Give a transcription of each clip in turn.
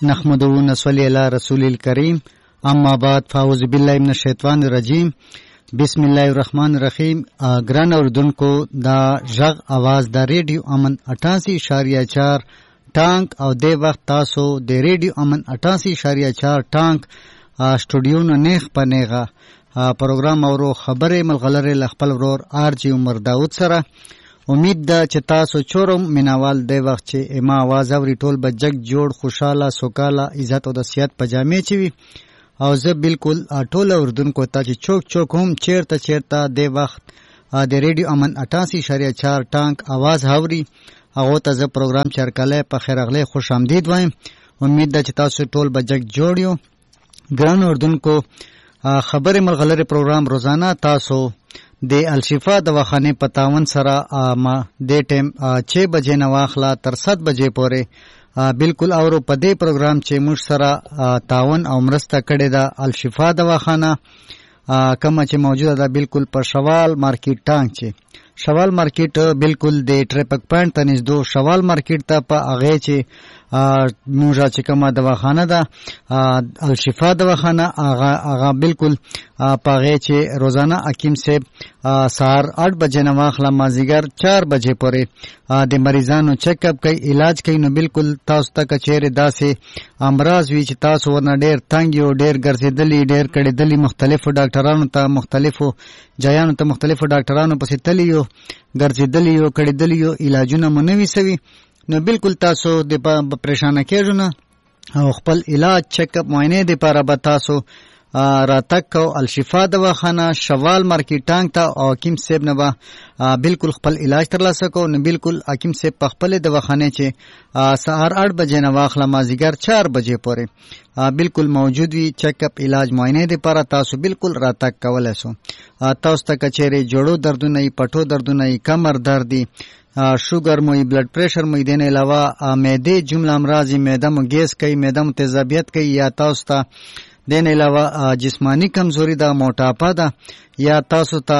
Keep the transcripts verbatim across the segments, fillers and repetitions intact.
नहमदुहु व नसल्ली अला रसूलिल करीम अम्मा बाद फाउज़ु बिल्लाहि मिनश शैतानिर रजीम बिस्मिल्लाहिर रहमानिर रहीम। ग्रान औरदुनको दा जग आवाज दा रेडियो अमन अठासी इशारिया चार टांग और दे वक्त तासो दे रेडियो अमन अठासी इशारिया चार टांग स्टूडियो न नेख पनेगा प्रोग्राम और खबरे मलगलरे लखपल रोर आरजी उमर दाऊद सरा उम्मीद दा چې تاسو چورم میناوال دی وخت چې ما आवाज اوري ټول بجک جوړ خوشاله سوکاله عزت او د سیادت پجامې چوي او زه بالکل ټول اردوونکو ته چې چوک چوک هم چیرته چیرته دی وخت د ریډیو امن اٹھاسی اشاریه چار ټانک आवाज اوري هغه ته زه پروګرام چرکله په خیر اغله خوش آمدید وایم। امید ده چې تاسو ټول بجک جوړ یو ګران اردوونکو خبره ملغلره پروګرام روزانه تاسو د الشفا دواخانه پتاون سره ما د ټیم छह بجې نه واخلا تر सात بجې پورې بالکل اور په دې پروګرام چې موږ سره تعاون او مرسته کړې ده الشفا دواخانه کومه چې موجوده ده بالکل په شوال مارکیټ ټانګ چې شوال مارکیټ بالکل د ټریپک پوینټ ته نږدې شوال مارکیټ ته په هغه چې موږ چې کومه دواخانه ده الشفا دواخانه هغه هغه بالکل په هغه چې روزانه حکیم صاحب سهار आठ بجې نه واخله مازیګر चार بجې پورې د مریضانو چیک اپ کوي علاج کوي نو بالکل تاسو ته کچېره داسې امراض وی چې تاسو ورنه ډېر تنګ یو ډېر ګرځېدلی ډېر کړېدلی مختلفو ډاکټرانو ته مختلفو ځایانو ته مختلفو ډاکټرانو پسې تللی یو ګرځېدلی یو کړېدلی یو علاجونه مو نه وي سوي نو بالکل تاسو د پریشانه کېږئ نه او خپل علاج چیک اپ معاینې دپاره به تاسو راتګ کو الشفا دواخانه شوال مارکیټ ټانګ ته او حکیم صاحب نه به بالکل خپل علاج ترلاسه کو نو بالکل حکیم صاحب په خپل دواخانه چې سهار आठ بجې نه واخله مازیګر चार بجې پورې بالکل موجود وي چیک اپ علاج معاینې دپاره تاسو بالکل راتګ کولی سو تاسو ته کچېرې جوړو دردونه یي پټو دردونه یي کمر درد دی شوگر مو بلڈ پریشر مو دین علاوه معده جمله امراض معده مو گیس کوي معده مو تیزابیت کوي یا تاسو ته دین علاوه جسمانی کمزوری ده موټاپا ده یا تاسو ته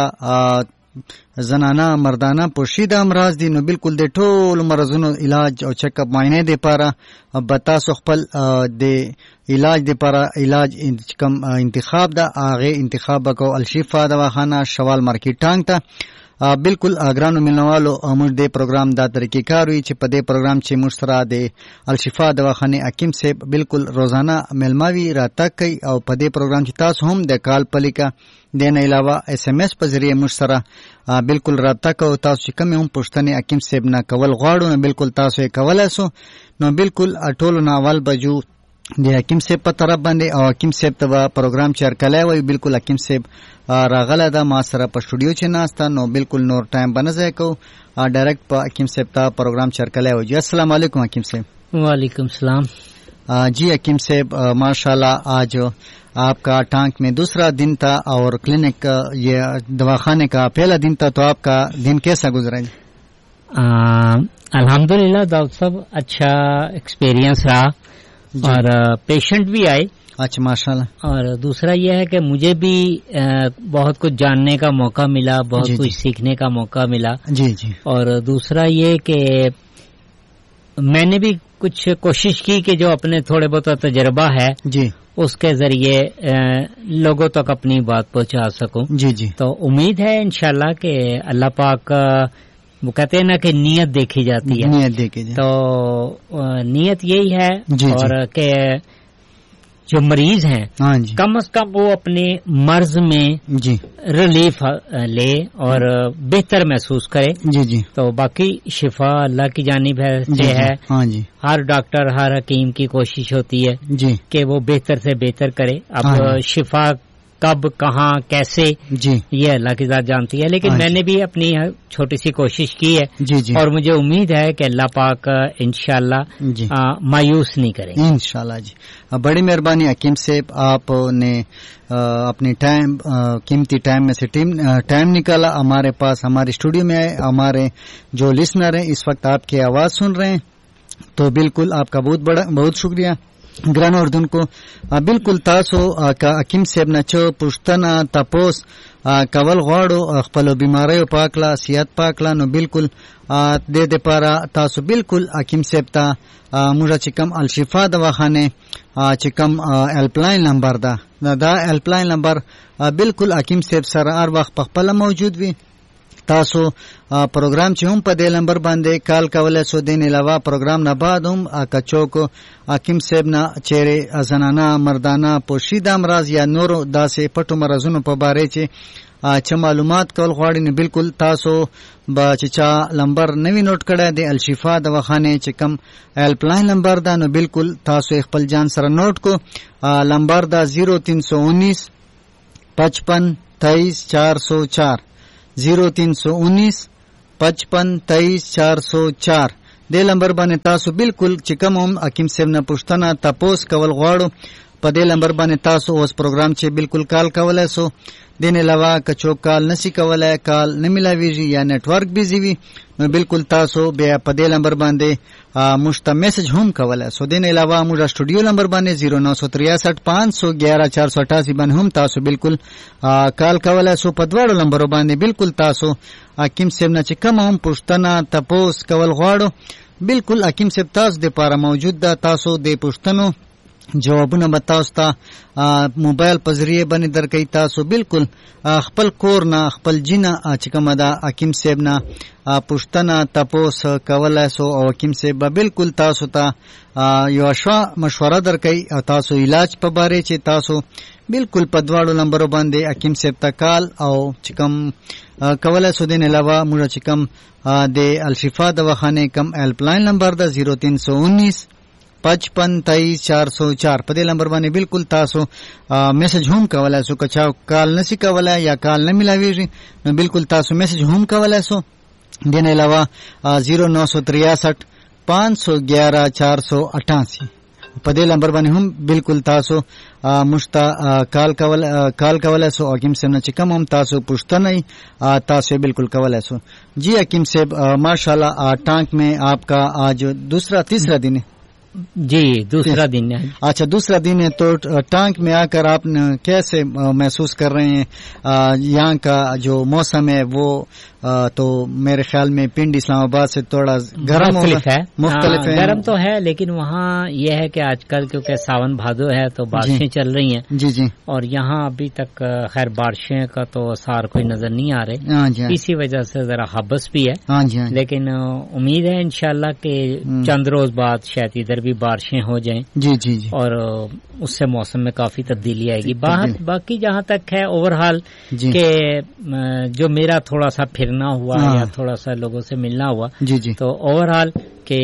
زنانه مردانه پوشید امراض دي نو بالکل د ټول مرزونو علاج او چیک اپ معاینه دي لپاره به تاسو خپل د علاج د لپاره علاج کم انتخاب ده هغه انتخاب کو الشفا دواخانه شوال مارکیټ ټانګ ته بالکل اګرانو ملنوالو موږ د پروګرام دا طریقې کار وی چې په دې پروګرام چې موږ سره د الشفا دواخانه حکیم صاحب بالکل روزانه ملماوي راته کوي او په دې پروګرام چې تاسو هم د کال پلیکا دین علاوه اس ام اس په ذریعہ موږ سره بالکل راته کوي تاسو چې کوم هم پښتنې حکیم صاحب نه کول غواړو نو بالکل تاسو یې کولای سو نو بالکل ټولو ناول بجو د حکیم صاحب په طرف باندې او حکیم صاحب ته پروګرام چرکلای وای بالکل حکیم صاحب راغله دا ما سره په سټوډیو چې ناستا نو بالکل نور ټایم بنځای کو ډایرکټ په حکیم صاحب ته پروګرام چرکلای وای جی السلام علیکم حکیم صاحب وعلیکم السلام جی حکیم صاحب माशाल्लाह आज आपका टांक में दूसरा दिन था और क्लिनिक ये दवाखाने का पहला दिन था तो आपका दिन कैसा गुजरा है? अल्हम्दुलिल्लाह डॉक्टर साहब अच्छा एक्सपीरियंस रहा और पेशेंट भी आए अच्छा माशाल्लाह और दूसरा यह है कि मुझे भी बहुत कुछ जानने का मौका मिला बहुत कुछ सीखने का मौका मिला जी जी और दूसरा ये कि मैंने भी कुछ कोशिश की कि जो अपने थोड़े बहुत तजर्बा है जी उसके जरिए लोगों तक अपनी बात पहुंचा सकूं जी जी तो उम्मीद है इंशाल्लाह कि अल्लाह पाक वो कहते हैं ना कि नियत देखी जाती है नियत देखी जाती तो नियत यही है जी और कि जो मरीज हैं हाँ जी कम से कम वो अपने मर्ज में जी रिलीफ ले और बेहतर महसूस करे जी जी तो बाकी शिफा अल्लाह की जानिब है जी है हाँ जी हर डॉक्टर हर हकीम की कोशिश होती है जी कि वो बेहतर से बेहतर करे अब हाँ शिफा कब कहाँ कैसे जी ये अल्लाह की जात जानती है लेकिन हाँ मैंने भी अपनी छोटी सी कोशिश की है जी जी और मुझे उम्मीद है कि अल्लाह पाक इंशाल्लाह जी मायूस नहीं करेंगे इंशाल्लाह जी बड़ी मेहरबानी हकीम साहब आपने अपनी टाइम कीमती टाइम में से टीम टाइम निकाला हमारे पास हमारे स्टूडियो में आए हमारे जो लिसनर हैं इस वक्त आपकी आवाज सुन रहे हैं तो बिल्कुल आपका बहुत बड़ा बहुत शुक्रिया ګران اردوونکو بالکل تاسو که حکیم صاحب نه چه پوښتنه تپوس کول غواړو خپلو بیماریو په هکله صحت په هکله نو بالکل د دې دپاره تاسو بالکل حکیم صاحب ته موږ چې کوم الشفا دواخانې چې کوم هیلپلاین نمبر ده دا هیلپلاین نمبر بالکل حکیم صاحب سره هر وخت په خپله موجود وي. تاسو پروګرام چې هم په دې نمبر باندې کال کولای سو. دین علاوه پروګرام نه بعد هم کچوک حکیم صاحب نه چیرې زنانه مردانه پوشیده امراض یا نور داسې پټو مرضونو په باره چې چې معلومات کول غواړي نو بالکل تاسو به چې چا نمبر نوی نوٹ کړی د الشفا دواخانې چې کم هیلپلاین نمبر ده نو بالکل تاسو خپل جان سره نوٹ کو. نمبر ده زیرو تین سو انیس پچپن تیئیس چار سو چار زیرو تین سو انیس پچپن تیئیس چار سو چار. دې نمبر باندې تاسو بالکل چې کوم هم حکیم صاحب نه پوښتنه تپوس کول غواړو په دې نمبر باندې تاسو اوس پروګرام چې بالکل کال کولای سو. دین علاوه کچو کال نسی کولای کال نه ملاویږي یا نیټ ورک بیزی وي نو بالکل تاسو بیا په دې نمبر باندې مشته میسج هم کولای سو. دین علاوه موږ سټوډیو نمبر باندې زیرو نو سو تریاسٹھ پانچ سو گیارہ چار سو اٹھاسی باندې هم تاسو بالکل کال کولای سو. په دواړو نمبرو باندې بالکل تاسو حکیم صاحب نه چې کوم هم پوښتنه تپوس کول غواړو بالکل حکیم صاحب تاسو د پاره موجود ده. تاسو د پوښتنو جوابونه به تاسو ته موبایل په ذریعه باندې درکوي. تاسو بالکل خپل کور نه خپل جینه چې کومه ده حکیم صاحب نه پوښتنه تپوس کولای سو او حکیم صاحب به بالکل تاسو ته یو ښه مشوره درکوي او تاسو علاج په باره چې تاسو بالکل په دواړو نمبرو باندې حکیم صاحب ته کال او چې کوم کولای سو. دین علاوه موږ چې کوم د الشفا دواخانې کم هیلپلاین نمبر ده زیرو تین سو انیس پچپن تیئیس چار سو چار په دې نمبر باندې بالکل تاسو میسج هم کولای سو. که چا کال نسی کولای یا کال نه ملاویږي نو بالکل تاسو میسج هم کولای سو. دین علاوه زیرو نو سو تریاسٹھ پانچ سو گیارہ چار سو اٹھاسی په دې نمبر باندې هم بالکل تاسو مشته کال کول کال کولای سو. حکیم صاحب نه چې کوم هم تاسو پوښتنه تاسو بالکل کولای سو. جی حکیم صاحب ماشاءاللہ ٹانک میں آپ کا آج دوسرا تیسرا دن ہے. جی دوسرا دن ہے. اچھا دوسرا دن ہے تو ٹانک میں آ کر آپ کیسے محسوس کر رہے ہیں؟ یہاں کا جو موسم ہے وہ تو میرے خیال میں پنڈ اسلام آباد سے تھوڑا گرم مختلف ہے. مختلف ہے گرم تو ہے لیکن وہاں یہ ہے کہ آج کل کیونکہ ساون بھادو ہے تو بارشیں چل رہی ہیں. جی جی. اور یہاں ابھی تک خیر بارشیں کا تو اثار کوئی نظر نہیں آ رہے. اسی وجہ سے ذرا حبس بھی ہے. لیکن امید ہے انشاءاللہ کہ چند روز بعد شاید ادھر بھی بارشیں ہو جائیں. جی جی جی. اور اس سے موسم میں کافی تبدیلی آئے گی. باقی جہاں تک ہے اوور حال کہ جو میرا تھوڑا سا پھرنا ہوا یا تھوڑا سا لوگوں سے ملنا ہوا جی جی تو اوور حال کہ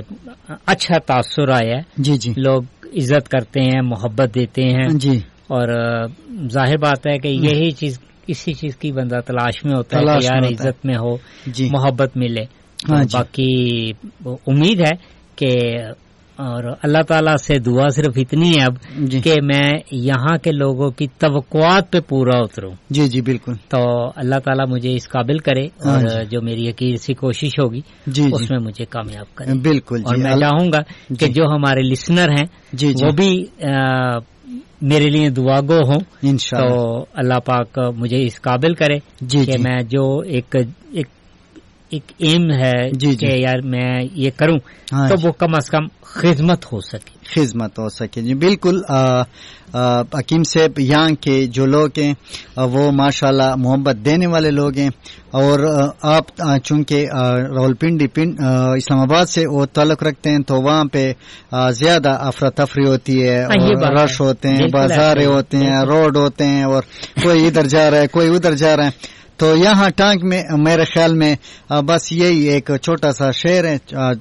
اچھا تاثر آیا ہے. جی جی. لوگ عزت کرتے ہیں محبت دیتے ہیں جی. اور ظاہر بات ہے کہ یہی چیز اسی چیز کی بندہ تلاش میں ہوتا ہے کہ یار عزت میں ہو جی. محبت ملے. باقی امید ہے کہ اور اللہ تعالیٰ سے دعا صرف اتنی ہے اب جی. کہ میں یہاں کے لوگوں کی توقعات پہ پورا اتروں. جی جی بالکل. تو اللہ تعالیٰ مجھے اس قابل کرے اور جی. جو میری یقین سی کوشش ہوگی جی اس جی. میں مجھے کامیاب کرے. بالکل. اور جی. میں چاہوں گا جی. کہ جو ہمارے لسنر ہیں جی جی. وہ بھی آ, میرے لیے دعا گو ہوں انشاءاللہ. تو اللہ پاک مجھے اس قابل کرے جی کہ جی. میں جو ایک ایک ایک ایم ہے جی کہ جی. یار میں یہ کروں تو وہ کم از کم خدمت ہو سکے خدمت ہو سکے جی بالکل. حکیم صاحب یہاں کے جو لوگ ہیں وہ ماشاءاللہ محبت دینے والے لوگ ہیں. اور آپ چونکہ راولپنڈی پنڈ اسلام آباد سے وہ تعلق رکھتے ہیں تو وہاں پہ زیادہ افراتفری ہوتی ہے اور رش ہوتے ہیں بازاریں ہوتے ہیں روڈ ہوتے ہیں اور کوئی ادھر جا رہا ہے کوئی ادھر جا رہا ہے. تو یہاں ٹانک میں میرے خیال میں بس یہی ایک چھوٹا سا شہر ہے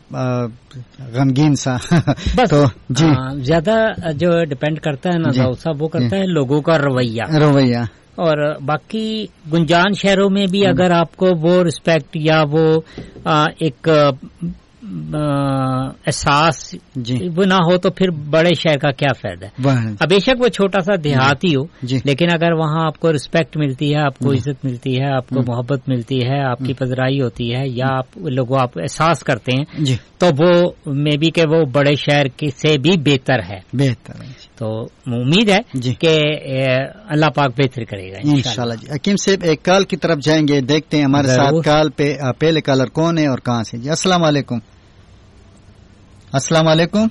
غمگین سا. تو جی زیادہ جو ڈپینڈ کرتا ہے نا داؤد صاحب وہ کرتا ہے لوگوں کا رویہ رویہ اور باقی گنجان شہروں میں بھی اگر آپ کو وہ رسپیکٹ یا وہ ایک احساس وہ نہ ہو تو پھر بڑے شہر کا کیا فائدہ ہے. اب بے شک وہ چھوٹا سا دیہاتی ہو لیکن اگر وہاں آپ کو رسپیکٹ ملتی ہے, آپ کو عزت ملتی ہے, آپ کو محبت ملتی ہے, آپ کی پذیرائی ہوتی ہے یا آپ لوگوں آپ احساس کرتے ہیں تو وہ مے بی کہ وہ بڑے شہر سے بھی بہتر ہے. بہتر تو امید ہے کہ اللہ پاک بہتر کرے گا انشاءاللہ. جی حکیم صاحب ایک کال کی طرف جائیں گے, دیکھتے ہیں ہمارے ساتھ کال پہ پہلے کالر کون ہے اور کہاں سے. جی السلام علیکم. السلام علیکم.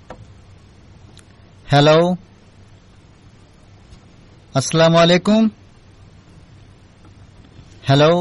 ہیلو السلام علیکم. ہیلو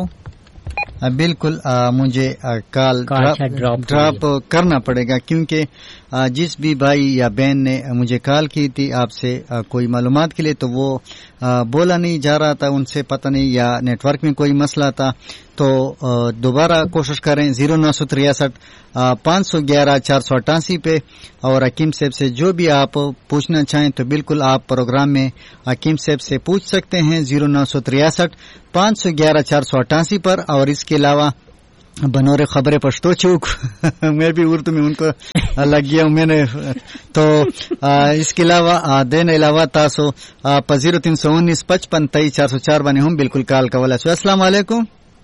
بالکل مجھے کال ڈراپ کرنا پڑے گا کیونکہ جس بھی بھائی یا بہن نے مجھے کال کی تھی آپ سے کوئی معلومات کے لیے تو وہ بولا نہیں جا رہا تھا, ان سے پتہ نہیں یا نیٹ ورک میں کوئی مسئلہ تھا. تو دوبارہ کوشش کریں زیرو نو سو تریاسٹھ پانچ سو گیارہ چار سو اٹھاسی پہ, اور حکیم صاحب سے جو بھی آپ پوچھنا چاہیں تو بالکل آپ پروگرام میں حکیم صاحب سے پوچھ سکتے ہیں زیرو نو سو تریاسٹھ پانچ سو گیارہ چار سو اٹھاسی پر. اور اس کے علاوہ بنور خبریں پشتو چوک میں بھی اردو میں ان کو لگ گیا ہوں میں نے, تو اس کے علاوہ دین علاوہ تاسو زیرو تین سو انیس پچپن تیئیس چار سو چار بنے ہوں بالکل کال کا والا. السلام علیکم.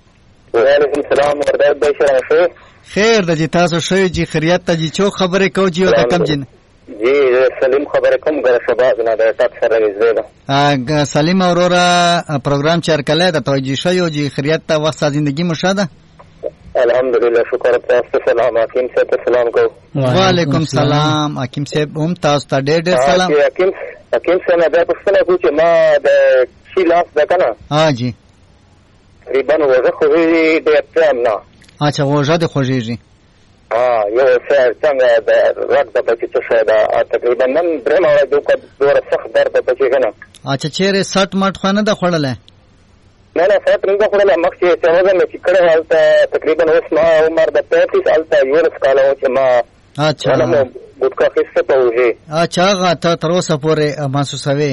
وعلیکم السلام. خیر د جی تاسو شوی جی خیریت ته جی چو خبرې کو جی او کم جن جی سلیم خبرې کوم غره شباب نه د ټاک سره نږدې سلیم اورورا پروګرام چیر کله د توجی شوی جی خیریت ته وخت زندگی مشاده الحمدلله شکر تاسو سلام حکیم صاحب سلام کو. وعلیکم السلام حکیم صاحب هم تاسو ته ډېر ډېر سلام. حکیم حکیم صاحب دا پښتنه کو چې ما د شي لاس ده کنه ها جی تقریبا وځه خو دې د اتم نه اچھا وځه د خوږیږي ها یو څه څنګه د رګ د بچی څه شي دا تقریبا نن درې ما د کو ډور سخت درد د بچی کنه. اچھا چیرې سټ مټ خانه د خړلې نه نه سټ نه خړلې مخکې چې وځه چې کړه حالت تقریبا اوس ما عمر د پینتیس حالت یو کال او چې ما اچھا نو ګټکا خسته پوهې اچھا هغه ته تر اوسه پورې محسوسوي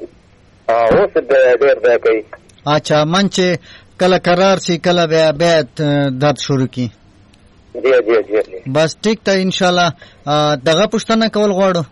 ها اوس د ډېر ځای کوي. اچھا منچ کله قرار سی کله بیا بیا درد شروع کی. جی جی جی بس ٹھیک ته انشاءالله دغه پښتنه کول غواړو.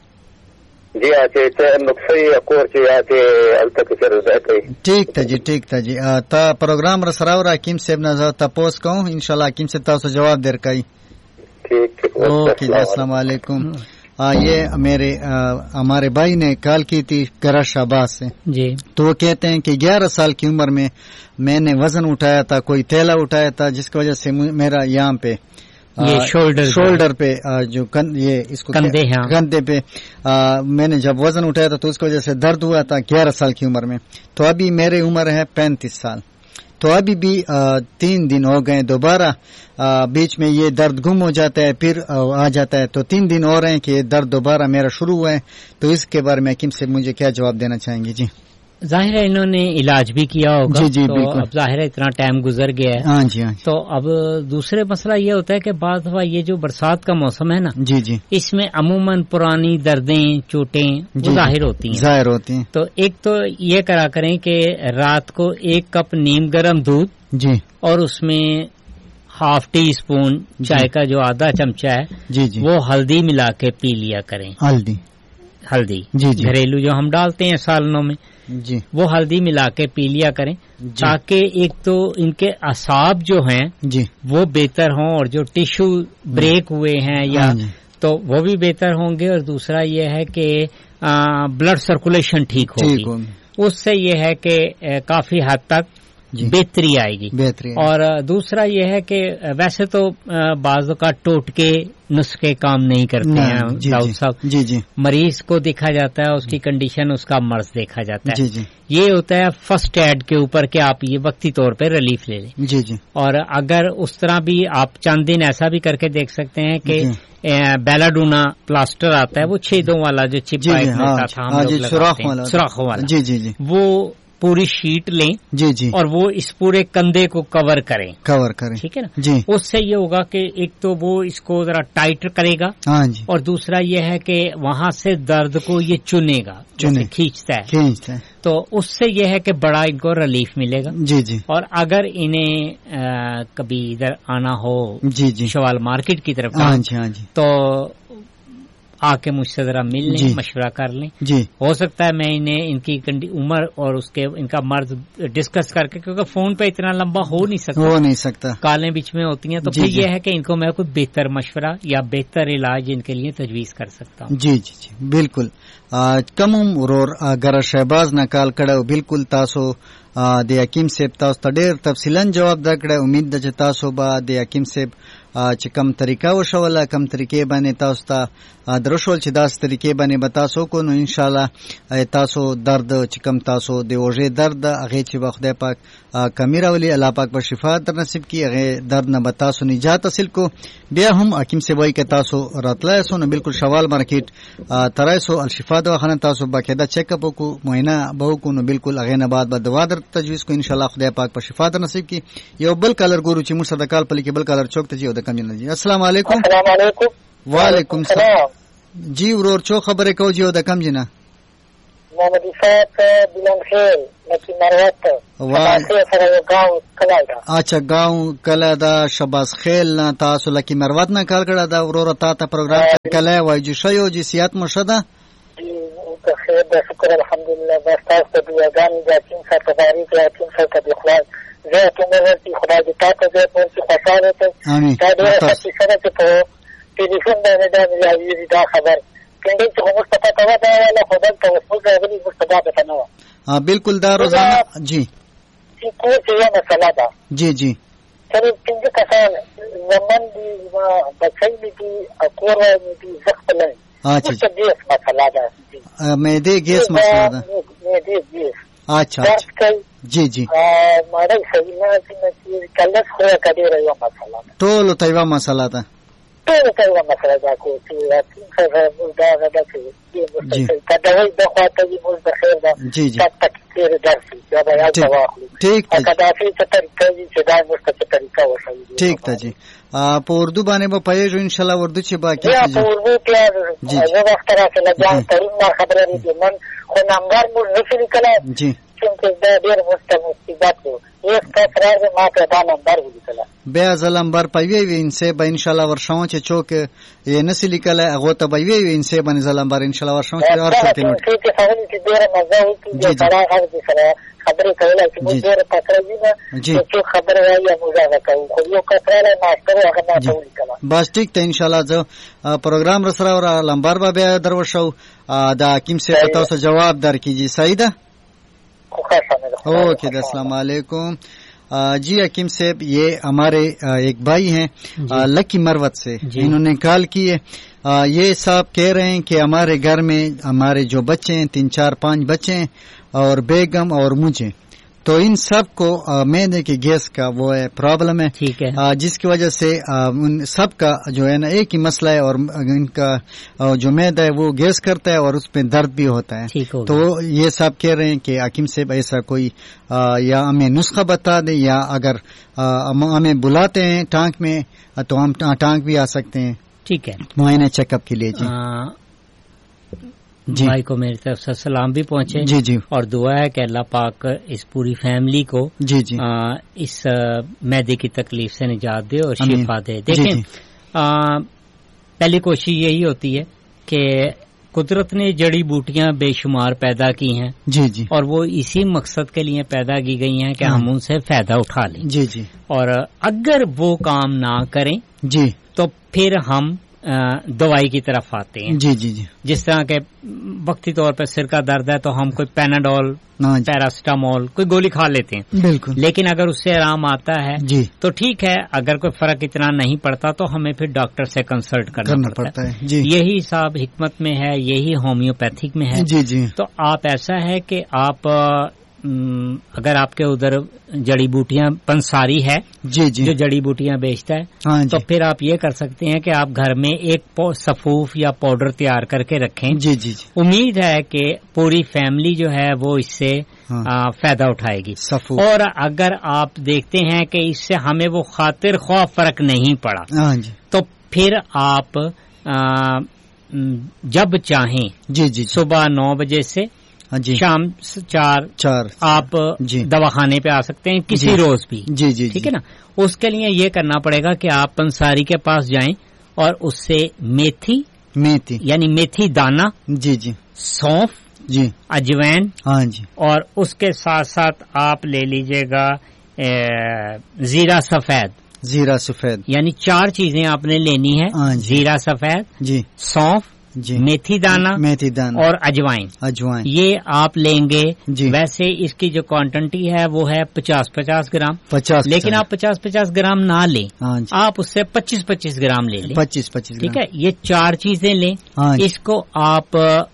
جی اچھا ته نقصې کور چې یاته الته کې سره ځای کوي. ٹھیک ته جی ٹھیک ته جی تا پروگرام را سره اور حکیم صاحب نه تاسو کوم انشاءالله حکیم صاحب تاسو جواب درکای. ٹھیک اوکے جی السلام علیکم. یہ میرے ہمارے بھائی نے کال کی تھی گرا شہباز سے جی, تو وہ کہتے ہیں کہ گیارہ سال کی عمر میں میں نے وزن اٹھایا تھا, کوئی تیلا اٹھایا تھا جس کی وجہ سے میرا یہاں پہ شولڈر شولڈر پہ جو یہ اس کو کندھے پہ میں نے جب وزن اٹھایا تھا تو اس کی وجہ سے درد ہوا تھا گیارہ سال کی عمر میں. تو ابھی میری عمر ہے پینتیس سال, تو ابھی بھی تین دن ہو گئے, دوبارہ بیچ میں یہ درد گم ہو جاتا ہے پھر آ جاتا ہے, تو تین دن اور ہیں کہ یہ درد دوبارہ میرا شروع ہوا ہے. تو اس کے بارے میں حکیم سے مجھے کیا جواب دینا چاہیں گے؟ جی ظاہر ہے انہوں نے علاج بھی کیا ہوگا. جی جی تو بالکل. اب ظاہر ہے اتنا ٹائم گزر گیا ہے. ہاں جی ہاں. تو اب دوسرے مسئلہ یہ ہوتا ہے کہ بعض دفعہ یہ جو برسات کا موسم ہے نا, جی جی اس میں عموماً پرانی دردیں چوٹیں وہ ظاہر ہوتی ہیں ظاہر ہوتی ہیں. تو ایک تو یہ کرا کریں کہ رات کو ایک کپ نیم گرم دودھ جی اور اس میں ہاف ٹی اسپون چائے کا جو آدھا چمچہ ہے جی جی وہ ہلدی ملا کے پی لیا کریں. ہلدی ہلدی جی جی گھریلو جو ہم ڈالتے ہیں سالنوں میں, جی وہ ہلدی ملا کے پی لیا کریں تاکہ ایک تو ان کے اعصاب جو ہیں جی وہ بہتر ہوں اور جو ٹیشو بریک ہوئے ہیں یا تو وہ بھی بہتر ہوں گے, اور دوسرا یہ ہے کہ بلڈ سرکولیشن ٹھیک ہوگی. اس سے یہ ہے کہ کافی حد تک بہتری آئے گی. اور دوسرا یہ ہے کہ ویسے تو بعض اوقات ٹوٹکے نسخے کام نہیں کرتے ہیں داؤد صاحب. جی جی مریض کو دیکھا جاتا ہے, اس کی کنڈیشن, اس کا مرض دیکھا جاتا ہے. جی جی یہ ہوتا ہے فرسٹ ایڈ کے اوپر کہ آپ یہ وقتی طور پہ ریلیف لے لیں. جی جی اور اگر اس طرح بھی آپ چند دن ایسا بھی کر کے دیکھ سکتے ہیں کہ بیلاڈونا پلاسٹر آتا ہے وہ چھیدوں والا جو چپ پائپ میں تھا سوراخوں والا, جی جی جی وہ पूरी शीट लें जी जी और वो इस पूरे कंधे को कवर करें कवर करें ठीक है ना जी। उससे ये होगा कि एक तो वो इसको जरा टाइट करेगा हाँ जी और दूसरा ये है कि वहां से दर्द को ये चुनेगा चुने खींचता है खींचता है तो उससे ये है कि बड़ा इनको रिलीफ मिलेगा जी जी। और अगर इन्हें आ, कभी इधर आना हो जी जी शवाल मार्केट की तरफ हाँ जी हाँ जी तो आके मुझसे जरा मिल लें मशवरा कर लें जी। हो सकता है मैं इन्हें इनकी उम्र और उसके इनका मर्ज डिस्कस करके क्योंकि फोन पे इतना लंबा हो नहीं सकता हो नहीं सकता कालें बीच में होती हैं तो फिर यह है कि इनको मैं कोई बेहतर मशवरा या बेहतर इलाज इनके लिए तजवीज कर सकता हूँ जी जी जी बिल्कुल कम उम्र गर शहबाज न काल कड़े बिल्कुल तासो दे हकीम सेब तास तडेर तफसीलन जवाब दकड़े उम्मीद द तासो बा दे हकीम सेब چې کم طریقه وشوله کم طریقې باندې تاسو ته درشول چې داس طریقې باندې به تاسو کو نو ان شاء الله تاسو درد چې کم تاسو د اوجه درد هغه چې بخدای پاک کمی راولي الله پاک په شفا در نصیب کی هغه درد نه به تاسو نجات حاصل کو بیا هم حکیم سی وای ک تاسو راتلای سو نو بالکل شوال مارکیټ ترای سو الشفا دواخانه تاسو باقاعده چیک اپ کو معاینه به کو نو بالکل هغه نه بعد به دوا در تجویز کو ان شاء الله خدای پاک په شفا در نصیب کی یو بل کلر ګورو چې موږ صدقال په کې بل کلر چوک ته یو د کم نه جی السلام علیکم السلام علیکم وعلیکم السلام جی ورور چو خبره کو جی د کم جنا محمد صاحب بلند خیل لکی مروت وای سره گاو کلا دا اچھا گاو کلا دا شباس خیل نه تاسو لکی مروت نه کال کړه دا ورور تا ته پروګرام کلا وای جی شیو جی سیات مشده د خیر د شکر الحمدلله بس تاسو ته بیاګان د تیم سره تبارک یا تیم سره تبخلاص زه ته مې ورته خدای دې تاسو ته په څه خوشاله ته دا ډېر ښه سره ته په ټلیفون باندې دا یوه دا خبر کنده چې موږ پتا تا دا ولا خدای ته وسو غوړي مستفاده کنه ها بالکل دا روزانه جی چې کو چې یو مسله ده جی جی سره څنګه کسان ومن دي بچي دي اکور دي زخمه اچھا چې دې مسله ده مې دې ګیس مسله ده مې دې ګیس اچھا جی جی ماړی سوینا چې کله خو کډې رايو مسله ټول ته یو مسله ده ټول ته یو مسله ده کو چې څنګه دا دا دا چې دې کډه وي د خواته دې موږ د خیر ده جی جی تک تیر درسي دا بیا تواخلو ټیک ته کډه چې طریقې چې دا مستقه طریقه وشي ټیک ته جی په اردو باندې به پېژو ان شاء الله اردو چې باقي یا په اردو کې زه وخت راځم جان ترين ما خبره دې من خو نمبر مو نشي کله جی چې دا ډېر مستمصیبات وو یک تکرار ما ته دا نمبر ولیکل بیا زلمبر پوي وي انسه به ان شاء الله ورشاو چې چوک یې نسی لیکل هغه ته به وي انسه باندې زلمبر ان شاء الله ورشاو چې اور څه کوي چې خبرې چې ډېر مزه وکړي چې سره هغه سره خبرې کولای چې موږ ډېر تکرار دي چې خبره وایي موږ راکاو خو یو کتره ماستر هغه ما ته ولیکل بس ټیک ته ان شاء الله زه پروګرام را سره ور لمبر به بیا دروښو دا حکیم سے تاسو جواب درکېږي صحیح ده اوکے السلام علیکم جی حکیم صاحب یہ ہمارے ایک بھائی ہیں لکی مروت سے انہوں نے کال کی ہے یہ صاحب کہہ رہے ہیں کہ ہمارے گھر میں ہمارے جو بچے ہیں تین چار پانچ بچے ہیں اور بیگم اور مجھے تو ان سب کو میدے کے گیس کا وہ ہے پرابلم ہے جس کی وجہ سے ان سب کا جو ہے نا ایک ہی مسئلہ ہے اور ان کا جو میدا ہے وہ گیس کرتا ہے اور اس پہ درد بھی ہوتا ہے تو یہ سب کہہ رہے ہیں کہ حکیم صاحب ایسا کوئی یا ہمیں نسخہ بتا دیں یا اگر ہمیں بلاتے ہیں ٹانک میں تو ہم ٹانک بھی آ سکتے ہیں ٹھیک ہے معائنہ چیک اپ کے لیے جی جی بھائی کو میری طرف سے سلام بھی پہنچے جی جی اور دعا ہے کہ اللہ پاک اس پوری فیملی کو جی جی اس میدے کی تکلیف سے نجات دے اور شفا دے دیکھیں پہلی کوشش یہی ہوتی ہے کہ قدرت نے جڑی بوٹیاں بے شمار پیدا کی ہیں جی جی اور وہ اسی مقصد کے لیے پیدا کی گئی ہیں کہ ہم ان سے فائدہ اٹھا لیں جی جی اور اگر وہ کام نہ کریں جی تو پھر ہم دوائی کی طرف آتے ہیں جی جی جی جس طرح کے وقتی طور پر سر کا درد ہے تو ہم کوئی پیناڈول پیراسٹامول کوئی گولی کھا لیتے ہیں بالکل لیکن اگر اس سے آرام آتا ہے جی تو ٹھیک ہے اگر کوئی فرق اتنا نہیں پڑتا تو ہمیں پھر ڈاکٹر سے کنسلٹ کرنا, کرنا پڑتا ہے جی یہی صاحب حکمت میں ہے یہی ہومیوپیتھک میں ہے جی جی تو آپ ایسا ہے کہ آپ اگر آپ کے ادھر جڑی بوٹیاں پنساری ہے جی جی جو جڑی بوٹیاں بیچتا ہے ہاں تو پھر آپ یہ کر سکتے ہیں کہ آپ گھر میں ایک صفوف یا پاؤڈر تیار کر کے رکھیں جی جی جی امید ہے کہ پوری فیملی جو ہے وہ اس سے فائدہ اٹھائے گی. اور اگر آپ دیکھتے ہیں کہ اس سے ہمیں وہ خاطر خواہ فرق نہیں پڑا تو پھر آپ جب چاہیں جی جی صبح نو بجے سے جی شام چار چار آپ جی دواخانے پہ آ سکتے ہیں کسی جی روز بھی جی جی ٹھیک ہے نا. اس کے لیے یہ کرنا پڑے گا کہ آپ پنساری کے پاس جائیں اور اس سے میتھی میتھی یعنی میتھی دانہ جی جی سونف جی اجوین ہاں جی اور اس کے ساتھ ساتھ آپ لے لیجئے گا زیرہ سفید زیرہ سفید یعنی چار چیزیں آپ نے لینی ہے. زیرہ سفید جی سونف جی میتھی دانہ میتھی دانہ اور اجوائن اجوائن یہ آپ لیں گے جی. ویسے اس کی جو کوانٹٹی ہے وہ ہے پچاس پچاس گرام پچاس لیکن آپ پچاس پچاس گرام نہ لیں آپ اس سے پچیس پچیس گرام لے لیں پچیس پچیس ٹھیک ہے. یہ چار چیزیں لیں. اس کو آپ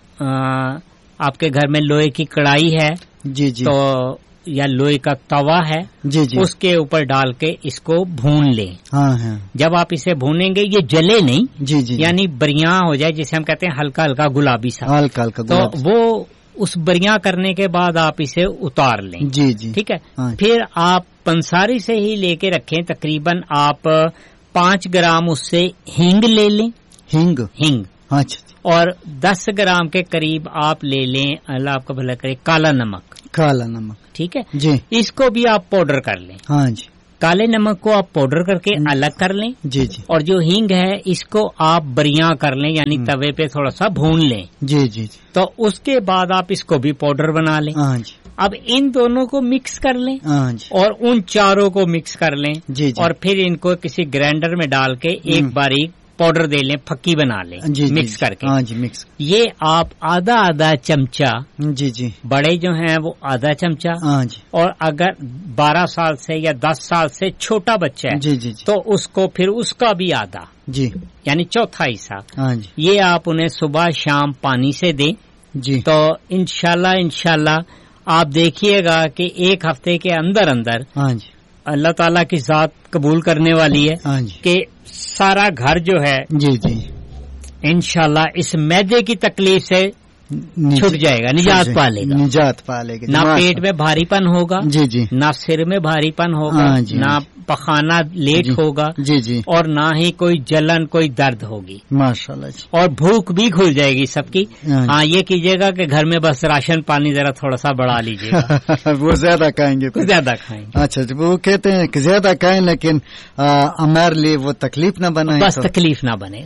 آپ کے گھر میں لوہے کی کڑائی ہے جی جی تو یا لوہے کا توا ہے جی جی اس کے اوپر ڈال کے اس کو بھون لیں. ہاں ہاں جب آپ اسے بھونیں گے یہ جلے نہیں جی جی یعنی بریاں ہو جائے جسے ہم کہتے ہیں ہلکا ہلکا گلابی سا ہلکا ہلکا تو وہ اس بریاں کرنے کے بعد آپ اسے اتار لیں جی جی ٹھیک ہے. پھر آپ پنساری سے ہی لے کے رکھیں تقریباً آپ پانچ گرام اس سے ہینگ لے لیں. ہینگ ہینگ اچھا اور دس گرام کے قریب آپ لے لیں اللہ آپ کا بھلا کرے کالا نمک کالا نمک ٹھیک ہے جی. اس کو بھی آپ پاؤڈر کر لیں. ہاں جی کالے نمک کو آپ پاؤڈر کر کے الگ کر لیں جی جی اور جو ہینگ ہے اس کو آپ بریاں کر لیں یعنی توے پہ تھوڑا سا بھون لیں جی جی جی تو اس کے بعد آپ اس کو بھی پاؤڈر بنا لیں. ہاں جی اب ان دونوں کو مکس کر لیں ہاں جی اور ان چاروں کو مکس کر لیں جی جی اور پھر ان کو کسی گرائنڈر میں ڈال کے ایک باریک پاؤڈر دے لیں پھکی بنا لیں جی مکس کر کے. ہاں جی مکس یہ آپ آدھا آدھا چمچہ جی جی بڑے جو ہیں وہ آدھا چمچہ ہاں جی اور اگر بارہ سال سے یا دس سال سے چھوٹا بچہ ہے جی جی تو اس کو پھر اس کا بھی آدھا جی یعنی چوتھا حصہ ہاں جی یہ آپ انہیں صبح شام پانی سے دیں جی. تو انشاءاللہ انشاءاللہ آپ دیکھیے گا کہ ایک ہفتے کے اندر اندر ہاں جی اللہ تعالیٰ کی ذات قبول کرنے والی ہے ہاں جی کہ سارا گھر جو ہے جی جی انشاءاللہ اس معدے کی تکلیف سے چھٹ جائے گا نجات پا لے گا نجات پا لے گا. نہ پیٹ میں بھاری پن ہوگا جی جی نہ سر میں بھاری پن ہوگا جی نہ پخانہ لیٹ ہوگا جی جی اور نہ ہی کوئی جلن کوئی درد ہوگی ماشاءاللہ جی. اور بھوک بھی کھل جائے گی سب کی. ہاں یہ کیجیے گا کہ گھر میں بس راشن پانی ذرا تھوڑا سا بڑھا لیجیے گا وہ زیادہ کھائیں گے زیادہ کھائیں گے. اچھا جی وہ کہتے ہیں کہ زیادہ کھائیں لیکن ہمارے لیے وہ تکلیف نہ بنے بس تکلیف نہ بنے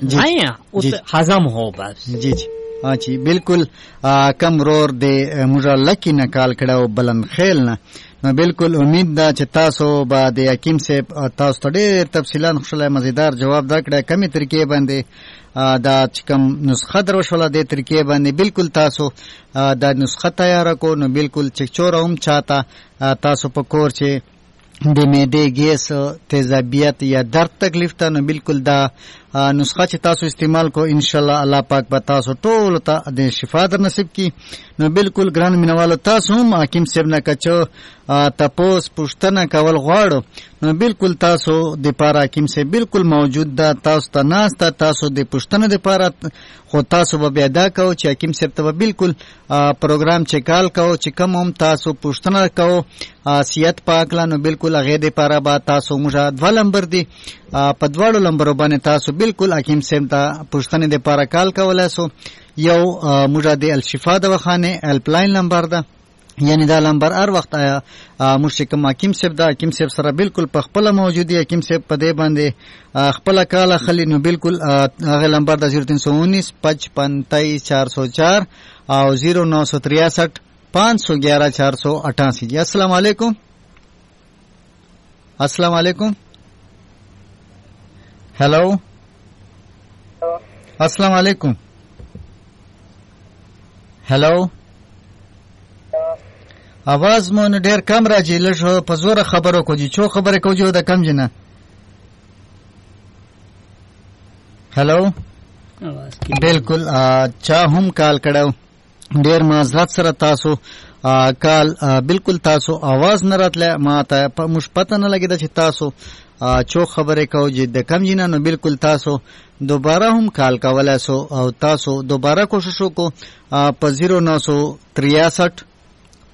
ہضم ہو بس جی جی. ہاں جی بالکل کم رور دے مجھا لکی نہ کال کڑا بلند خیل نہ نو بالکل امید دا چې تاسو به د حکیم صاحب تاسو ته ډېر تفصیلا خوشاله مزیدار جواب دا کړی کمی طریقې باندې دا چې کوم نسخه در وشوله د طریقې باندې بالکل تاسو دا نسخه تیاره کو نو بالکل چکچوره هم چاته تاسو په کور چې د معدې ګیس تیزابیت یا درد تکلیف ته نو بالکل دا نسخه چې تاسو استعمال کو انشاءالله الله پاک به تاسو ټول ته د شفا در نصیب کی. نو بالکل ګران مینوالو تاسو هم حکیم صاحب نه کچو تپوس پوښتنه کول غواړو نو بالکل تاسو د پاره حکیم صاحب بالکل موجود ده تاسو ته ناسته تاسو د پوښتنه د پاره خو تاسو به بیا دا کوو چې حکیم صاحب ته بالکل پروګرام چې کال کوو چې کوم هم تاسو پوښتنه کوو صحت پاک لا نو بالکل هغه د پاره به تاسو موږ دوه لمبر دی په دواړو لمبرو باندې تاسو بالکل حکیم صاحب ته پوښتنه د پاره کال کولای سو. یو موږ د الشفا دواخانه هیلپ لاین لمبر ده یعنی دا لمبر هر وخت آیا مشکم حکیم صاحب دا حکیم صاحب سره بالکل په خپل موجودی حکیم صاحب په دې باندې خپل کال خلی نو بالکل هغه لمبر د زیرو تین سو انیس پچپن تئیس چار سو چار او زیرو نو سو تریاسٹھ پانچ سو گیارہ چار سو اٹھاسی. جی السلام علیکم. السلام علیکم. ہیلو السلام علیکم. ہیلو आवाज مو نه ډیر کم راځي لږ په زوره خبرو کوجی چو خبره کوجو دا کم جنا. هلو بالکل چا هم کال کړو ډیر معذرت سره تاسو کال بالکل تاسو आवाज نه راتله ما ته مش پته نه لګیدا چې تاسو چو خبره کوجی د کم جنا نو بالکل تاسو دوباره هم کال کولای سو او تاسو دوباره کوشش وکړو په زیرو نو سو تریاسٹھ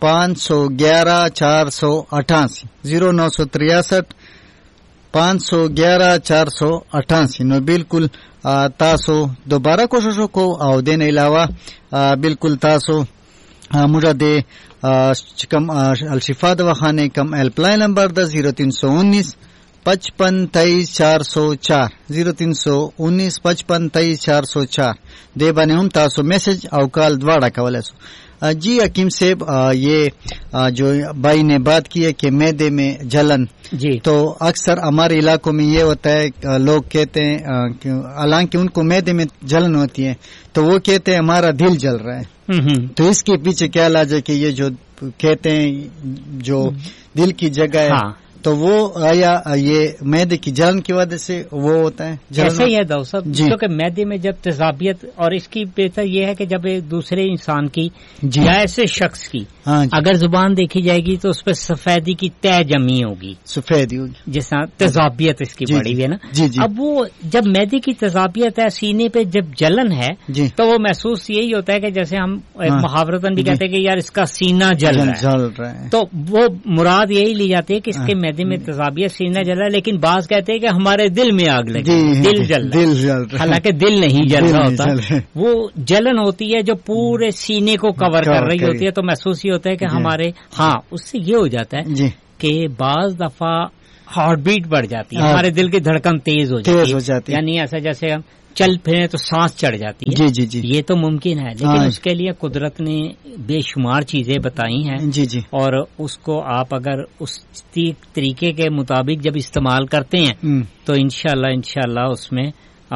پانچ سو گیارہ چار سو اٹھاسی زیرو نو سو تریاسٹھ پانچ سو گیارہ چار سو اٹھاسی. نو بالکل تاسو دوباره کوشش وکړو او دین علاوه بالکل تاسو موږ د کم الشفا دواخانه کم هیلپ لاین نمبر د زیرو تین سو انیس پچپن تیئیس چار سو چار زیرو تین سو انیس پچپن تیئیس چار سو چار دے باندې هم تاسو میسج او کال دواړه کولای شو. جی حکیم صاحب یہ جو بھائی نے بات کی ہے کہ معدے میں جلن جی تو اکثر ہمارے علاقوں میں یہ ہوتا ہے لوگ کہتے ہیں حالانکہ ان کو معدے میں جلن ہوتی ہے تو وہ کہتے ہیں ہمارا دل جل رہا ہے. تو اس کے پیچھے کیا علاج ہے کہ یہ جو کہتے ہیں جو دل کی جگہ ہے تو وہ آیا یہ معدے کی جلن کی وجہ سے وہ ہوتا ہے؟ ایسا ہی ہے ڈاکٹر صاحب جی. کیونکہ معدے میں جب تیزابیت اور اس کی بہتر یہ ہے کہ جب ایک دوسرے انسان کی جی. یا ایسے شخص کی ہاں جی. اگر زبان دیکھی جائے گی تو اس پہ سفیدی کی طے جمی ہوگی سفیدی ہوگی جس طرح تیزابیت اس کی جی بڑی ہوئی ہے نا جی جی. اب وہ جب معدے کی تیزابیت ہے سینے پہ جب جلن ہے جی. تو وہ محسوس یہی ہوتا ہے کہ جیسے ہم محاورتاً بھی کہتے ہیں کہ یار اس کا سینہ جل رہا ہے تو وہ مراد یہی لی جاتی ہے کہ اس کے معدے میں تیزابیت سینہ جل رہا ہے. لیکن بعض کہتے ہیں کہ ہمارے دل میں آگ لگی دل جل رہا ہے حالانکہ دل نہیں جل رہا ہوتا وہ جلن ہوتی ہے جو پورے سینے کو کور کر رہی ہوتی ہے. تو محسوس ہی ہوتا ہے کہ ہمارے ہاں اس سے یہ ہو جاتا ہے کہ بعض دفعہ ہارٹ بیٹ بڑھ جاتی ہے ہمارے دل کی دھڑکن تیز ہو جاتی ہے یعنی ایسا جیسے ہم چل پھریں تو سانس چڑھ جاتی ہے. جی جی جی یہ تو ممکن ہے لیکن اس کے لیے قدرت نے بے شمار چیزیں بتائی ہیں جی جی اور اس کو آپ اگر اس طریقے کے مطابق جب استعمال کرتے ہیں تو انشاءاللہ انشاءاللہ اس میں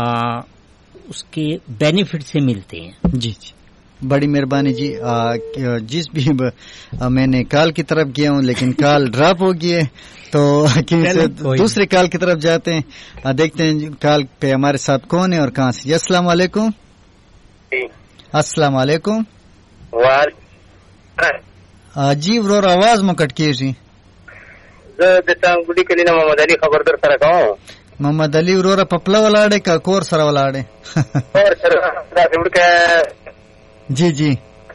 اس کے بینیفٹ سے ملتے ہیں. جی جی بڑی مہربانی جی. جس بھی میں نے کال کی طرف گیا ہوں لیکن کال ڈراپ ہو گئی ہے تو دوسرے کال کی طرف جاتے ہیں دیکھتے ہیں کال پہ ہمارے ساتھ کون ہے اور کہاں سے. السلام علیکم. السلام علیکم. جی ورور آواز مو کٹ کیږي. زه د ټانګوډي کلی نه محمد علي خبر در سره کوم. محمد علي ورور په پله ولاړې کا کور سره ولاړې؟ کور سره دا وړکه. جی جی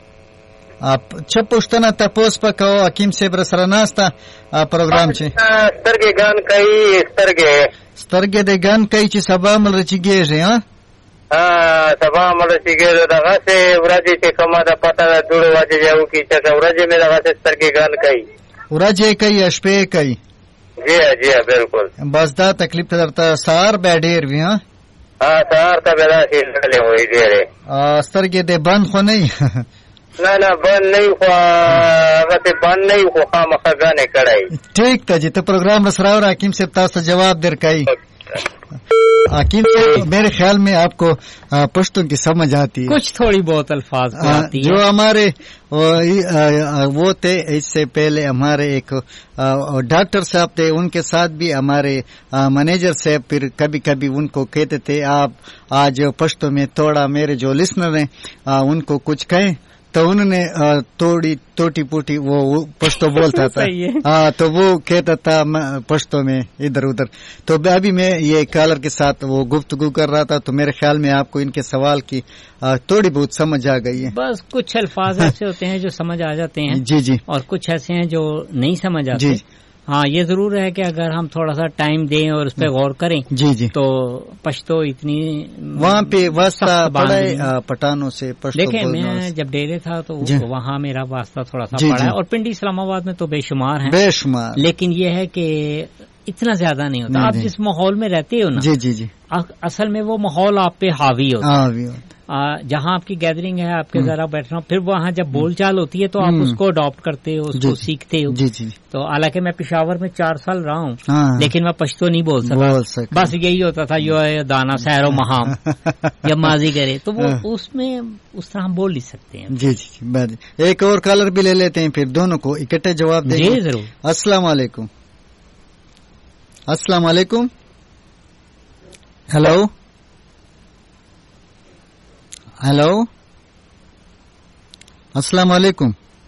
آپ چه پوښتنه تاسو په کوو حکیم صاحب سره ناستا پروګرام چې سترګې ګان کوي سترګې سترګې د ګان کوي چې سبا مل رچیږي ها ها سبا مل رچیږي دغه څه ورځې چې کومه د پتا د جوړ واجه یو کی چې ورځې مې دغه سترګې ګان کوي ورځې کوي شپې کوي. جی جی بالکل بس دا تکلیف درته سار به ډیر وی ها ها سار ته بلا شي لګلې وې ډېرې سترګې دې بند خو نه نه نه بند نه خو هغه ته بند نه خو خامخا غانې کړای. ٹھیک ته جی ته پروګرام رسراو حکیم صاحب تاسو جواب درکای. حکیم صاحب میرے خیال میں آپ کو پشتوں کی سمجھ آتی ہے کچھ تھوڑی بہت الفاظ آتی جو ہمارے وہ تھے اس سے پہلے ہمارے ایک ڈاکٹر صاحب تھے ان کے ساتھ بھی ہمارے مینیجر صاحب پھر کبھی کبھی ان کو کہتے تھے آپ آج پشتوں میں تھوڑا میرے جو لسنر ہیں ان کو کچھ کہیں تو انہوں نے تھوڑی ٹوٹی پوٹی وہ پشتو بولتا تھا ہاں تو وہ کہتا تھا پشتو میں ادھر ادھر. تو ابھی میں یہ کالر کے ساتھ وہ گفتگو کر رہا تھا تو میرے خیال میں آپ کو ان کے سوال کی تھوڑی بہت سمجھ آ گئی ہے. بس کچھ الفاظ ایسے ہوتے ہیں جو سمجھ آ جاتے ہیں جی جی اور کچھ ایسے ہیں جو نہیں سمجھ آتے. جی ہاں یہ ضرور ہے کہ اگر ہم تھوڑا سا ٹائم دیں اور اس پہ غور کریں جی جی تو پشتو اتنی وہاں پہ واسطہ پٹھانوں سے دیکھیں میں جب ڈیرے تھا تو وہاں میرا واسطہ تھوڑا سا پڑا ہے اور پنڈی اسلام آباد میں تو بے شمار ہیں بے شمار لیکن یہ ہے کہ اتنا زیادہ نہیں ہوتا. آپ جس ماحول میں رہتے ہو نا جی جی جی اصل میں وہ ماحول آپ پہ حاوی ہوتا ہے. جہاں آپ کی گیدرنگ ہے آپ کے ذرا بیٹھنا پھر وہاں جب بول چال ہوتی ہے تو آپ اس کو اڈاپٹ کرتے ہو اس کو سیکھتے ہو. جی جی تو حالانکہ میں پشاور میں چار سال رہا ہوں لیکن میں پشتو نہیں بول سکا. بس یہی ہوتا تھا جو ہے دانا سیر و مہام جب ماضی کرے تو وہ اس میں اس طرح ہم بول نہیں سکتے ہیں. جی جی ایک اور کالر بھی لے لیتے ہیں پھر دونوں کو اکٹھے جواب دیں. جی ضرور. السلام علیکم. السلام علیکم. ہیلو ہیلو السلام علیکم.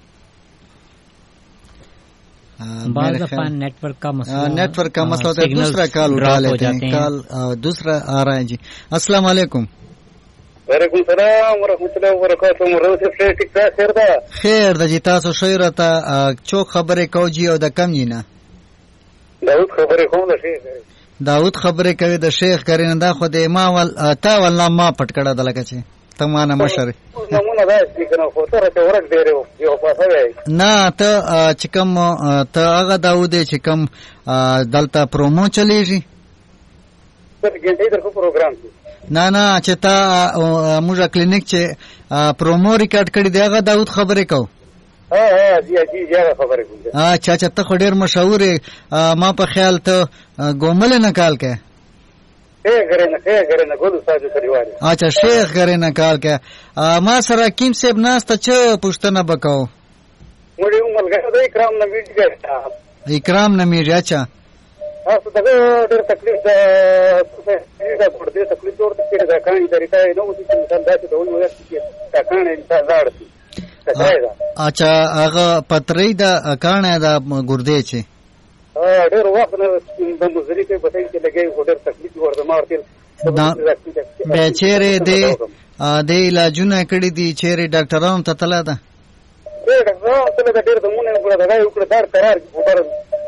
بعض دفعہ نیٹ ورک کا مسئلہ نیٹ ورک کا مسئلہ ہوتا ہے. دوسرا کال اٹھا لیتے ہیں. کال دوسرا آ رہا ہے. جی السلام علیکم. وعلیکم السلام ورحمۃ اللہ وبرکاتہ. مرسته ټیک ته خیر ده. خیر ده جی تاسو شویره ته چو خبرې کو جی او د کم نه داود خبرې کوم ده شیخ. داود خبرې کوي د شیخ کرین دا خو د ما ول تا ول ما پټ کړه د لکه چې تمانه مشر نمونه ده چې کنه خو تر ته ورک ډیره یو پاسه وای نه ته چې کوم ته هغه داود چې کوم دلته پرومو چلیږي پر ګنټې درکو پروګرام نه نه چې تا موږ کلینیک چې پرومو ریکارډ کړی دی هغه داود خبرې کو. ها ها جی جی زیاده خبرې کوم. اچھا اچھا ته خو ډیر مشهور ما په خیال ته ګومل نه کال کې اے غره نه اے غره نه ګولو ساجو کړیواري. اچھا شیخ غره نه کال کې ما سره کیم صاحب ناس ته چې پښتنه بکاو مړي عمر غره اکرام نه ویډیو اکرام نه میږي. اچھا تاسو دغه ډېر تکلیف ده دا ورته تکلیف ورته کړی دا کاني طریقه نو چې انسان داسې ډول وي چې دا کاني انسان لاړ شي. اچھا هغه پتری دا کانه دا ګردې چې ډېر وخت نه د مزري کې پته کې لګي ډېر تکلیف ورته مارتل به چیرې دې د علاجونه کړی دي چیرې ډاکټرانو ته تلا ده اے ډاکټر ته د ډېر دمونه په دغه یو کړه دار قرار خبر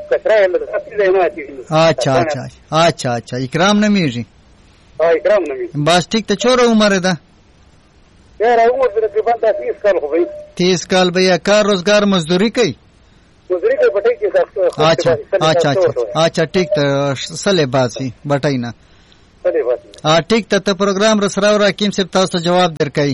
اچھا اچھا اچھا اچھا اکرام نه میږي. ها اکرام نه میږي. بس ٹھیک ته چوره عمر ده یار عمر تقریبا تیس کال خو وي. تیس کال به یا کار روزګار مزدوری کوي مزدوری کوي پټي کې. اچھا اچھا اچھا اچھا ٹھیک ته سله باسي بټای نه سله باسي ٹھیک ته ته پروګرام رسراو راکیم صاحب تاسو جواب درکای.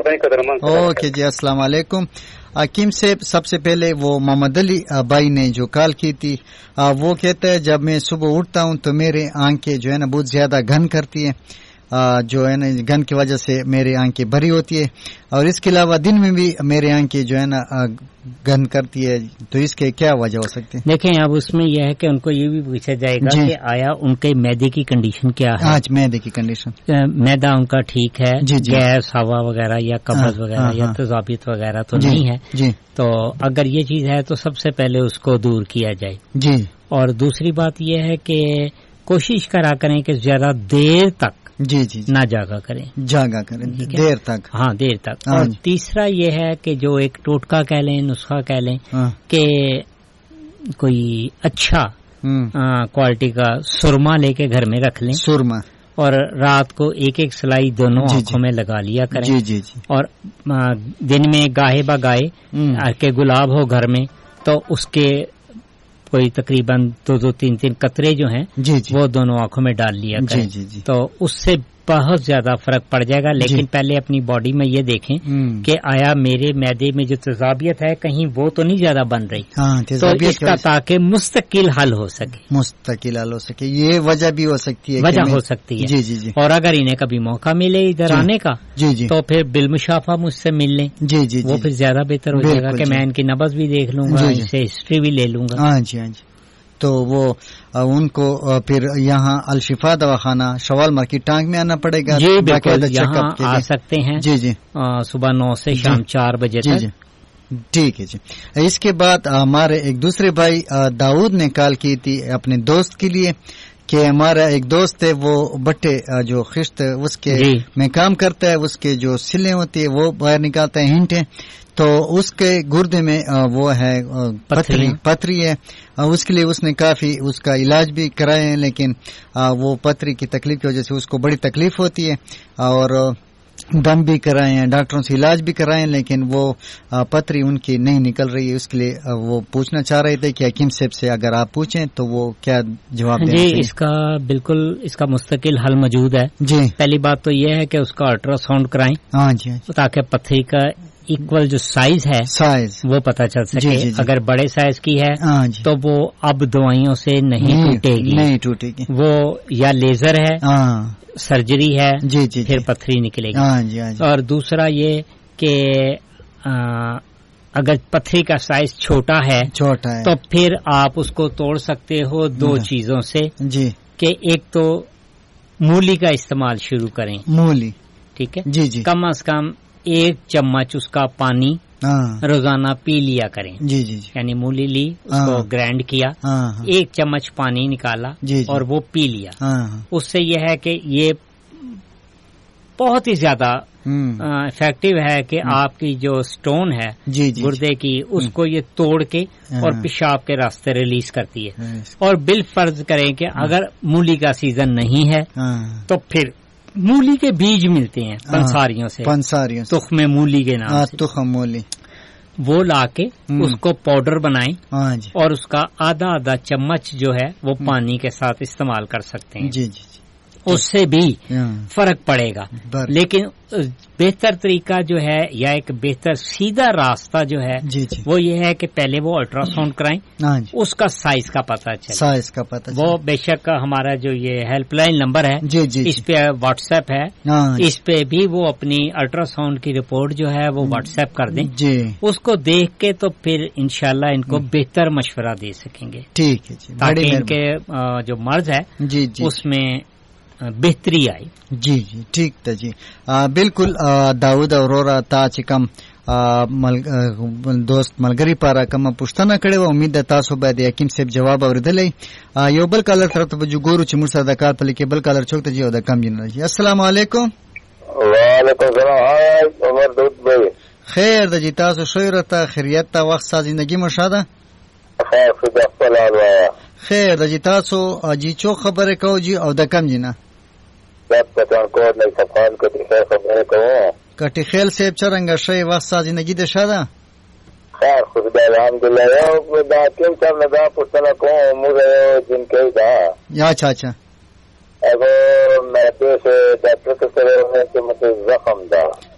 اوکے جی السلام علیکم. حکیم سے سب سے پہلے وہ محمد علی بھائی نے جو کال کی تھی وہ کہتا ہے جب میں صبح اٹھتا ہوں تو میرے آنکھیں جو ہے نا بہت زیادہ گھن کرتی ہے جو ہے نا گھن کی وجہ سے میری آنکھیں بھری ہوتی ہے اور اس کے علاوہ دن میں بھی میری آنکھیں جو ہے نا گھن کرتی ہے تو اس کے کیا وجہ ہو سکتی ہے. دیکھیں اب اس میں یہ ہے کہ ان کو یہ بھی پوچھا جائے گا کہ آیا ان کے معدے کی کنڈیشن کیا ہے. آج معدے کی کنڈیشن معدہ ان کا ٹھیک ہے گیس ہوا وغیرہ یا قبض وغیرہ یا تذابیت وغیرہ تو نہیں ہے جی. تو اگر یہ چیز ہے تو سب سے پہلے اس کو دور کیا جائے جی. اور دوسری بات یہ ہے کہ کوشش کرا کریں کہ زیادہ دیر تک جی جی نہ جاگا کریں جاگا کریں دیر تک. ہاں دیر تک. اور تیسرا یہ ہے کہ جو ایک ٹوٹکا کہہ لیں نسخہ کہہ لیں کہ کوئی اچھا کوالٹی کا سرما لے کے گھر میں رکھ لیں سرما اور رات کو ایک ایک سلائی دونوں آنکھوں میں لگا لیا کریں. جی جی جی. اور دن میں گاہے بگائے کہ گلاب ہو گھر میں تو اس کے کوئی تقریباً دو دو تین تین قطرے جو ہیں جی جی. وہ دونوں آنکھوں میں ڈال لیا کریں. جی جی جی. تو اس سے بہت زیادہ فرق پڑ جائے گا. لیکن جی. پہلے اپنی باڈی میں یہ دیکھیں کہ آیا میرے معدے میں جو تذابیت ہے کہیں وہ تو نہیں زیادہ بن رہی. ہاں تو اس کا تاکہ مستقل حل ہو سکے مستقل حل ہو سکے یہ وجہ بھی ہو سکتی ہے وجہ ہو سکتی ہے. جی جی جی. اور اگر انہیں کبھی موقع ملے ادھر جی. آنے کا جی جی تو پھر بالمشافہ مجھ سے مل لیں. جی جی. وہ پھر زیادہ بہتر ہو جائے گا کہ میں ان کی نبض بھی دیکھ لوں گا ان سے ہسٹری بھی لے لوں گا. ہاں جی ہاں جی. تو وہ ان کو پھر یہاں الشفا دواخانہ شوال مارکیٹ ٹانگ میں آنا پڑے گا. جی بالکل یہاں آ سکتے ہیں. جی جی. صبح نو سے شام چار بجے تک. جی ٹھیک ہے جی. اس کے بعد ہمارے ایک دوسرے بھائی داؤد نے کال کی تھی اپنے دوست کے لیے کہ ہمارا ایک دوست ہے وہ بٹے جو خشت اس کے جی. میں کام کرتا ہے اس کے جو سلیں ہوتی ہے وہ باہر نکالتا ہے ہینٹ ہے تو اس کے گردے میں وہ ہے پتھری پتھری ہے. اس کے لیے اس نے کافی اس کا علاج بھی کرائے ہیں لیکن وہ پتھری کی تکلیف کی وجہ سے اس کو بڑی تکلیف ہوتی ہے اور دم بھی کرائے ہیں ڈاکٹروں سے علاج بھی کرائے ہیں لیکن وہ پتھری ان کی نہیں نکل رہی ہے. اس کے لیے وہ پوچھنا چاہ رہے تھے کہ حکیم صاحب سے اگر آپ پوچھیں تو وہ کیا جواب دیں. جی اس کا بالکل اس کا مستقل حل موجود ہے. جی پہلی بات تو یہ ہے کہ اس کا الٹرا ساؤنڈ کرائیں. ہاں جی تاکہ پتھری کا ایکول جو سائز ہے سائز وہ پتہ چل سکے. جی جی جی. اگر بڑے سائز کی ہے جی. تو وہ اب دوائیوں سے نہیں ٹوٹے گی نہیں ٹوٹے گی. وہ یا لیزر ہے سرجری ہے جی جی پھر پتھری نکلے گی. ہاں جی ہاں جی. اور دوسرا یہ کہ اگر پتھری کا سائز چھوٹا ہے چھوٹا ہے تو پھر آپ اس کو توڑ سکتے ہو دو چیزوں سے. جی کہ ایک تو مولی کا استعمال شروع کریں. مولی ٹھیک ہے. جی جی. کم از کم ایک چمچ اس کا پانی روزانہ پی لیا کریں. جی جی جی. یعنی مولی لی اس کو گرائنڈ کیا ایک چمچ پانی نکالا جی اور وہ پی لیا. اس سے یہ ہے کہ یہ بہت ہی زیادہ افیکٹو ہے کہ آپ کی جو سٹون ہے گردے کی اس کو یہ توڑ کے اور پیشاب کے راستے ریلیز کرتی ہے. اور بالفرض کریں کہ اگر مولی کا سیزن نہیں ہے تو پھر مولی کے بیج ملتے ہیں پنساریوں سے، پنساریوں تخم مولی کے نام سے، تخم مولی، وہ لا کے اس کو پاؤڈر بنائیں اور اس کا آدھا آدھا چمچ جو ہے وہ پانی کے ساتھ استعمال کر سکتے ہیں. جی جی جی اس سے بھی فرق پڑے گا. لیکن بہتر طریقہ جو ہے یا ایک بہتر سیدھا راستہ جو ہے جی جی وہ یہ ہے کہ پہلے وہ الٹرا ساؤنڈ کرائیں، اس کا سائز کا پتہ چلے، سائز کا پتہ وہ بے شک ہمارا جو یہ ہیلپ لائن نمبر ہے جی جی اس پہ واٹس ایپ ہے، اس پہ بھی وہ اپنی الٹرا ساؤنڈ کی رپورٹ جو ہے وہ واٹس ایپ کر دیں جی، اس کو دیکھ کے تو پھر انشاءاللہ ان کو بہتر مشورہ دے سکیں گے. ٹھیک ہے جی، تاکہ ان کے جو مرض ہے جی جی اس میں بہتری آئی. جی جی ٹھیک تھا جی. بالکل داؤد اورورا تا چې کم دوست ملګری پاره کوم پوښتنه کړې و، امید ده تاسو به د حکیم صاحب جواب اوریدلی. یو بل کالر طرف ته جو ګورو چې موږ سره د کار په لیکې بل کالر چوک ته جی او د کم جن راځي. السلام علیکم. وعلیکم السلام. هاي عمر دود بھائی خیر د جی تاسو شویرته خیریت تا وخت سا زندگی مشاده خیر خدا خپل الوایا خیر د جی تاسو جی چو خبره کو جی او د کم جنا بات پتان کو نه صفان کو خیر خبره کو کټی خیل صاحب چرنګ شوی وخت سا زندگی د شاده خیر خدا الحمدلله. یو دا کوم څه نه دا پوښتنه کوم موږ جن کې دا یا اچھا اچھا اب میں پیسے ڈاکٹر کے سره ہے کہ مجھے زخم دا